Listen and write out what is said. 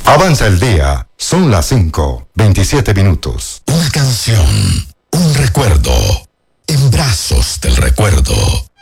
Avanza el día. Son las 5:27. Una canción, un recuerdo, en brazos del recuerdo.